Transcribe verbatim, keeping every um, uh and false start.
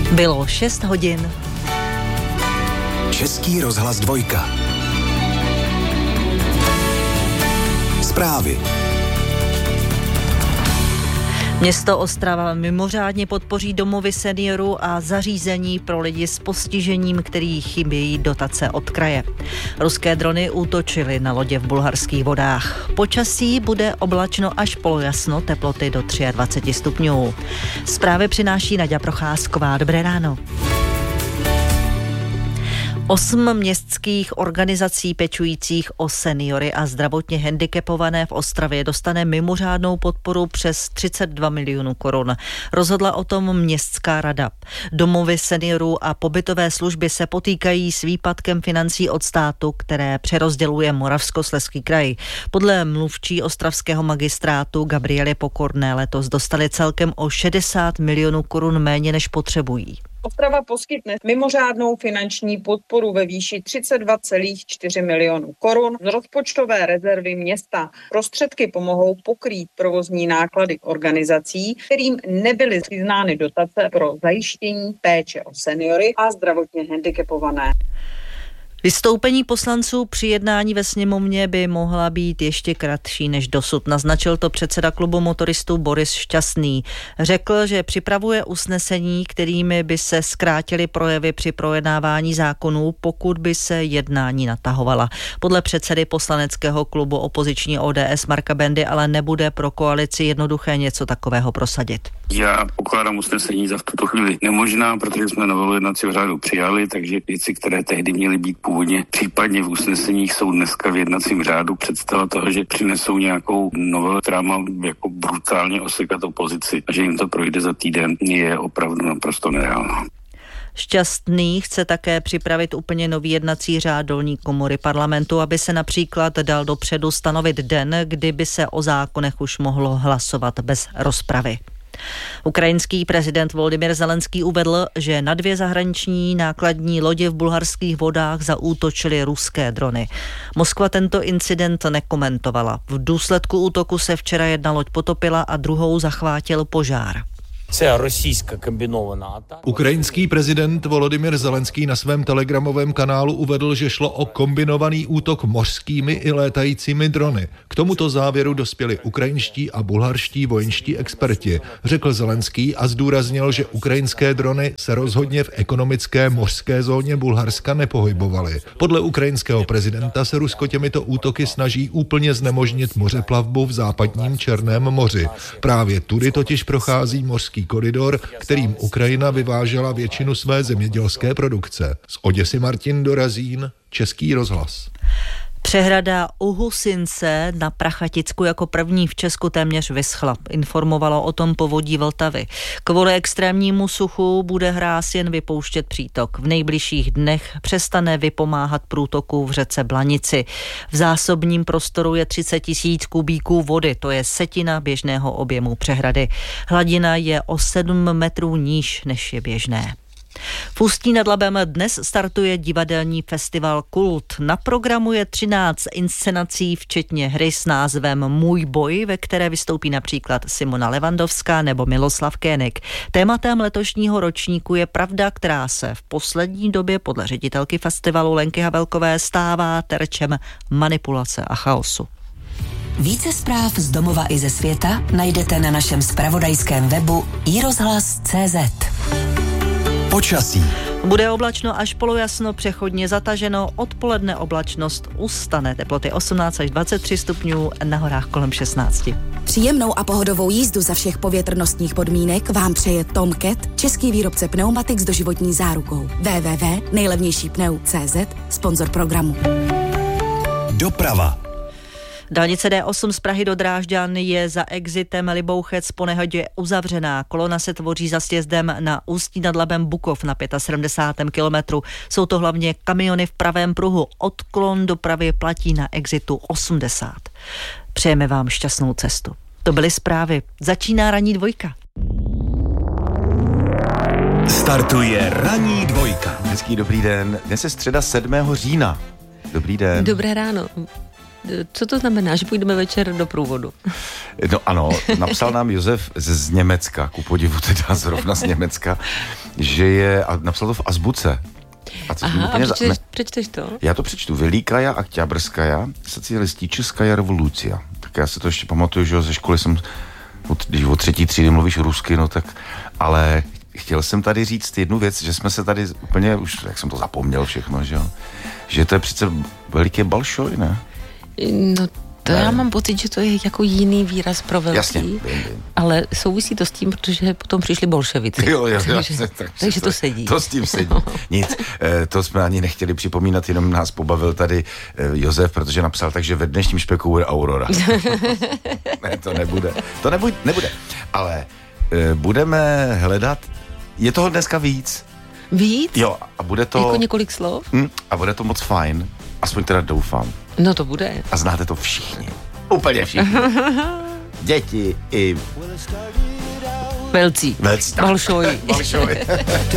Bylo šest hodin. Český rozhlas dvojka. Zprávy. Město Ostrava mimořádně podpoří domovy seniorů a zařízení pro lidi s postižením, kterým chybějí dotace od kraje. Ruské drony útočily na lodě v bulharských vodách. Počasí bude oblačno až polojasno, teploty do dvacet tři stupňů. Zprávy přináší Naďa Procházková. Dobré ráno. Osm městských organizací pečujících o seniory a zdravotně handicapované v Ostravě dostane mimořádnou podporu přes třicet dva milionů korun. Rozhodla o tom městská rada. Domovy seniorů a pobytové služby se potýkají s výpadkem financí od státu, které přerozděluje Moravskoslezský kraj. Podle mluvčí ostravského magistrátu Gabriely Pokorné letos dostali celkem o šedesát milionů korun méně, než potřebují. Ostrava poskytne mimořádnou finanční podporu ve výši třicet dva celá čtyři milionu korun z rozpočtové rezervy města. Prostředky pomohou pokrýt provozní náklady organizací, kterým nebyly přiznány dotace pro zajištění péče o seniory a zdravotně handicapované. Vystoupení poslanců při jednání ve sněmovně by mohla být ještě kratší než dosud. Naznačil to předseda klubu motoristů Boris Šťastný. Řekl, že připravuje usnesení, kterými by se zkrátily projevy při projednávání zákonů, pokud by se jednání natahovala. Podle předsedy poslaneckého klubu opoziční O D S Marka Bendy ale nebude pro koalici jednoduché něco takového prosadit. Já pokládám usnesení za v tuto chvíli nemožná, protože jsme novelu jednacího řádu přijali, takže věci, které tehdy měly být původně případně v usneseních, jsou dneska v jednacím řádu. Představa toho, že přinesou nějakou novelu, která má jako brutálně osekat opozici a že jim to projde za týden, je opravdu naprosto nereálná. Šťastný chce také připravit úplně nový jednací řád dolní komory parlamentu, aby se například dal dopředu stanovit den, kdy by se o zákonech už mohlo hlasovat bez rozpravy. Ukrajinský prezident Volodymyr Zelenský uvedl, že na dvě zahraniční nákladní lodě v bulharských vodách zaútočily ruské drony. Moskva tento incident nekomentovala. V důsledku útoku se včera jedna loď potopila a druhou zachvátil požár. Ukrajinský prezident Volodymyr Zelenský na svém telegramovém kanálu uvedl, že šlo o kombinovaný útok mořskými i létajícími drony. K tomuto závěru dospěli ukrajinští a bulharští vojenští experti, řekl Zelenský a zdůraznil, že ukrajinské drony se rozhodně v ekonomické mořské zóně Bulharska nepohybovaly. Podle ukrajinského prezidenta se Rusko těmito útoky snaží úplně znemožnit mořeplavbu v západním Černém moři. Právě tudy totiž prochází mořský koridor, kterým Ukrajina vyvážela většinu své zemědělské produkce. Z Oděsy Martin Dorazín, Český rozhlas. Přehrada u Husince na Prachaticku jako první v Česku téměř vyschla. Informovalo o tom povodí Vltavy. Kvůli extrémnímu suchu bude hráz jen vypouštět přítok. V nejbližších dnech přestane vypomáhat průtoku v řece Blanici. V zásobním prostoru je třicet tisíc kubíků vody, to je setina běžného objemu přehrady. Hladina je o sedm metrů níž, než je běžné. V Ústí nad Labem dnes startuje divadelní festival Kult. Na programu je třináct inscenací, včetně hry s názvem Můj boj, ve které vystoupí například Simona Levandovská nebo Miloslav Kénik. Tématem letošního ročníku je pravda, která se v poslední době podle ředitelky festivalu Lenky Havelkové stává terčem manipulace a chaosu. Více zpráv z domova i ze světa najdete na našem zpravodajském webu i rozhlas tečka cé zet. Počasí. Bude oblačno až polojasno, přechodně zataženo, odpoledne oblačnost ustane, teploty osmnáct až dvacet tři stupňů, na horách kolem šestnáct. Příjemnou a pohodovou jízdu za všech povětrnostních podmínek vám přeje Tom Cat, český výrobce pneumatik s doživotní zárukou. w w w tečka nejlevnější pneu tečka cé zet, sponzor programu. Doprava. Dálnice D osm z Prahy do Drážďan je za exitem Libouchec po nehodě uzavřená. Kolona se tvoří za sjezdem na Ústí nad Labem Bukov na sedmdesátém pátém kilometru. Jsou to hlavně kamiony v pravém pruhu. Odklon dopravy platí na exitu osmdesát. Přejeme vám šťastnou cestu. To byly zprávy. Začíná ranní dvojka. Startuje ranní dvojka. Hezký dobrý den. Dnes je středa sedmého října. Dobrý den. Dobré ráno. co to znamená, že půjdeme večer do průvodu? No ano, napsal nám Josef z, z Německa, ku podivu teda zrovna z Německa, že je, a napsal to v azbuce. A Aha, a přečteš, za... přečteš to? Já to přečtu. Velikaja Oktябrskaja socialistická revolucia. Tak já se to ještě pamatuju, že ze školy jsem, když o třetí třídy mluvíš rusky, no tak, ale chtěl jsem tady říct jednu věc, že jsme se tady úplně, už jak jsem to zapomněl všechno, že jo, že to je přece veliký balšoj, ne? No to ne. Já mám pocit, že to je jako jiný výraz pro velký. Jasně, vím, vím. Ale souvisí to s tím, protože potom přišli bolševici. Jo, jo, takže, jasně, takže, takže to, to sedí. To s tím sedí. Nic, to jsme ani nechtěli připomínat, jenom nás pobavil tady Josef, protože napsal tak, že ve dnešním špeku bude Aurora. Ne, to nebude. To nebude, nebude. Ale budeme hledat, je toho dneska víc. Víc? Jo, a bude to... Jako několik slov? Hm, a bude to moc fajn. Aspoň teda doufám. No to bude. A znáte to všichni. Úplně všichni. Děti i... Velcí. Velcí. Balšoji. Balšoji.